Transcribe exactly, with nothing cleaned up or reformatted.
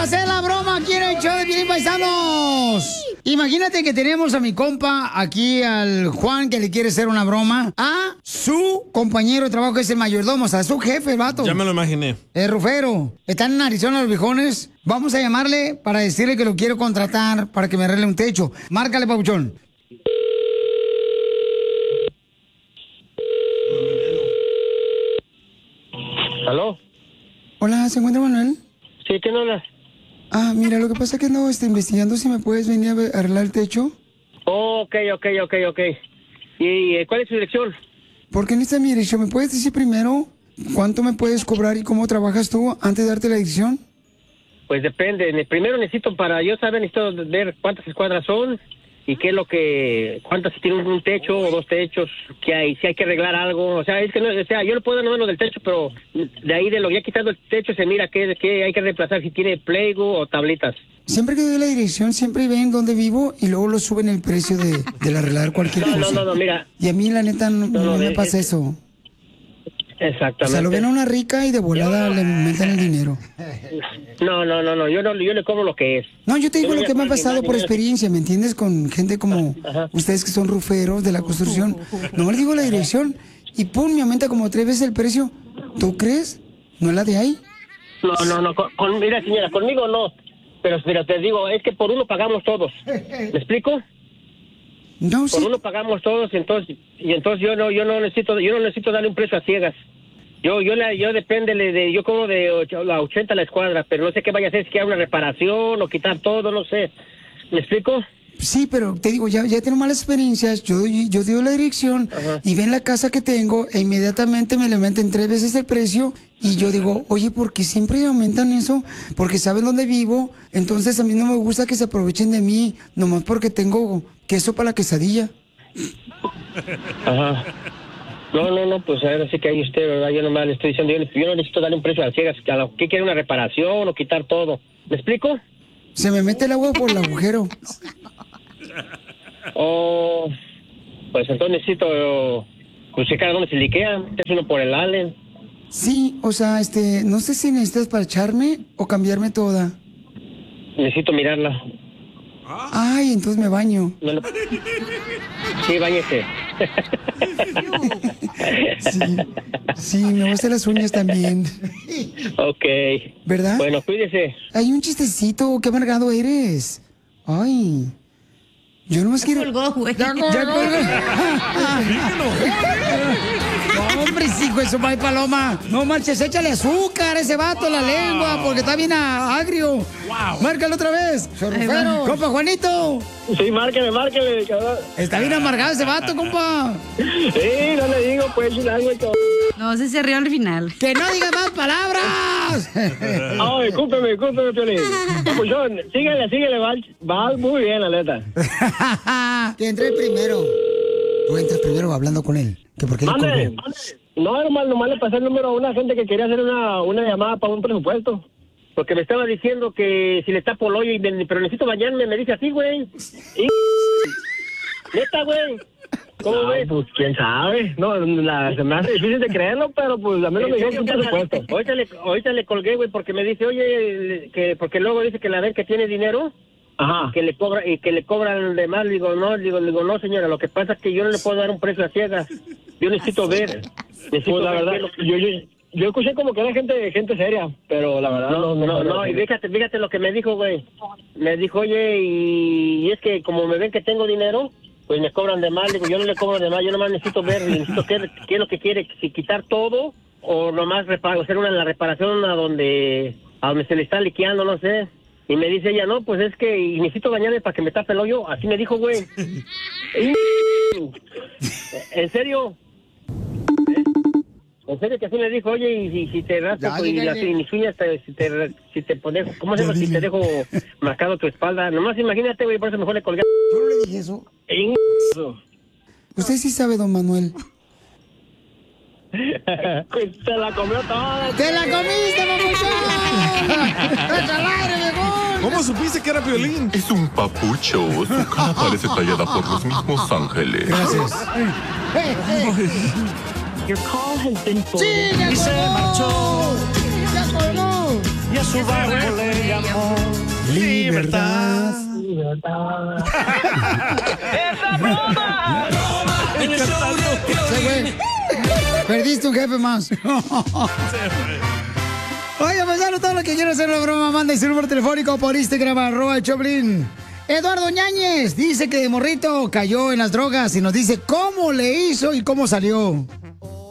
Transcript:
a hacer la broma aquí en el show de Piolín, paisanos. Imagínate que tenemos a mi compa aquí, al Juan, que le quiere hacer una broma a su compañero de trabajo, que es el mayordomo, o sea, su jefe, el vato. Ya me lo imaginé. El Rufero. Están en Arizona los viejones. Vamos a llamarle para decirle que lo quiero contratar para que me arregle un techo. Márcale, papuchón. ¿Aló? Hola, ¿se encuentra Manuel? Sí, ¿quién habla? Ah, mira, lo que pasa es que no estoy investigando si me puedes venir a ver- arreglar el techo. Oh, ok, ok, ok, ok. ¿Y eh, cuál es su dirección? Porque en esta mi dirección, ¿me puedes decir primero cuánto me puedes cobrar y cómo trabajas tú antes de darte la dirección? Pues depende. Ne- Primero necesito, para yo saber, necesito ver cuántas escuadras son y qué es lo que, cuántas, si tiene un, un techo o dos techos, que hay, si hay que arreglar algo. O sea, es que no, o sea, yo le puedo dar lo del techo, pero de ahí de lo ya quitando el techo se mira qué, qué hay que reemplazar, si tiene playgo o tablitas. Siempre que doy la dirección, siempre ven dónde vivo y luego lo suben el precio de, de arreglar cualquier No, no, cosa. no, no, mira. Y a mí, la neta, no, No, no no, me de- pasa es- eso. Exactamente. O sea, lo ven a una rica y de volada le meten el dinero. No, no, no, no, yo no, yo le cobro lo que es. No, yo te digo Yo no lo que me ha voy a pasado pagar por dinero. experiencia, ¿me entiendes? Con gente como Ajá. ustedes que son ruferos de la construcción. No les digo la dirección y pum, me aumenta como tres veces el precio. ¿Tú crees? ¿No es la de ahí? No, no, no, con, con- mira señora, conmigo no, pero, pero te digo, es que por uno pagamos todos, ¿me explico? No, sí. Por uno pagamos todos, entonces, y entonces yo no, yo no necesito, yo no necesito darle un precio a ciegas. Yo, yo, la, yo depende de, de- yo cobro de ocho- la ochenta la escuadra, pero no sé qué vaya a hacer, si quiera una reparación o quitar todo, no sé, ¿me explico? Sí, pero te digo, ya, ya tengo malas experiencias. Yo, yo digo la dirección Ajá. y ven la casa que tengo e inmediatamente me le meten tres veces el precio. Y yo digo, oye, ¿por qué siempre aumentan eso? Porque saben dónde vivo. Entonces a mí no me gusta que se aprovechen de mí, nomás porque tengo queso para la quesadilla. Ajá. No, no, no, pues ahora sí que ahí usted, ¿verdad? Yo nomás le estoy diciendo, yo, yo no necesito darle un precio a ciegas, a lo que quiere una reparación o quitar todo, ¿me explico? Se me mete el agua por el agujero. O, pues entonces necesito, pues checar dónde se liquea, es uno por el Allen. Sí, o sea, este, no sé si necesitas parcharme o cambiarme toda. Necesito mirarla. Ay, entonces me baño. No, no. Sí, báñese. Sí, sí, me voy a hacer las uñas también. Ok. ¿Verdad? Bueno, cuídese. Hay un chistecito, qué amargado eres. Ay. Yo nomás quiero. colgó, güey. Ya colgó. Ya colgó. No, hombre, sí, hijo de su madre paloma. No marches, échale azúcar a ese vato en la lengua, porque está bien a- agrio. Wow. Márcalo otra vez. Sorrufero. Compa Juanito. Sí, márquele, márquele, cabrón. Está bien amargado ese vato, compa. Sí, no le digo, pues, algo, cabrón. No, se se rió al final. Que no diga más palabras. Ay, discúlpeme, discúlpeme, Piolín. Papuchón, síguele, síguele, va, va muy bien, la neta. Que entre primero. Tú entras primero hablando con él. Que porque él Mande, colgó. no, hermano, nomás le pasé el número a una gente que quería hacer una, una llamada para un presupuesto. Porque me estaba diciendo que si le tapo el hoyo, y me- pero necesito bañarme, me dice así, güey. Y... Neta, güey. ¿Cómo ves? Pues quién sabe. No, la, se me hace difícil de creerlo, pero pues a mí no me dijeron un presupuesto. Ahorita le, ahorita le colgué, güey, porque me dice, oye, que porque luego dice que la ven que tiene dinero. Ajá. Que le cobra y que le cobran de más. Digo, no, digo, digo, no, señora, lo que pasa es que yo no le puedo dar un precio a ciegas. Yo necesito ver. Necesito Pues la ver verdad, qué es lo que- yo, yo, yo escuché como que era gente gente seria, pero la verdad no, no... no, no, y fíjate, fíjate lo que me dijo, güey. Me dijo, oye, y, y es que como me ven que tengo dinero, pues me cobran de más. Digo, yo no le cobro de más, yo nomás necesito ver, necesito qué, qué es lo que quiere, si quitar todo o nomás reparar, hacer una la reparación a donde, a donde se le está liqueando, no sé. Y me dice ella, no, pues es que y necesito bañarme para que me tape el hoyo. Así me dijo, güey. ¿En serio? ¿Eh? En serio que así me dijo, oye, y si, si te raspo Ya, pues, y dígale. las y mis uñas, te, si te, si te pones, ¿cómo se Ya, llama? Si dile. te dejo marcado tu espalda. Nomás imagínate, güey, por eso mejor le colgué. Yo no le dije eso. Usted sí sabe, don Manuel. Se la comió toda. ¡Te la comiste, mamuchón! ¡Echa al aire, viejón! ¿Cómo supiste que era Piolín? Es un papucho. Su cara parece tallada por los mismos ángeles. Gracias. Your call has been ¡Sí, ya forwarded. colgó! ¡Ya colgó! y a su barco le llamó Libertad. Libertad. ¡Esa broma! Se fue. Perdiste un jefe más. Oye, pues ya todo lo que quiero hacer la broma, manda su número telefónico por Instagram, arroba el Choplin. Eduardo Ñañez dice que de morrito cayó en las drogas y nos dice cómo le hizo y cómo salió.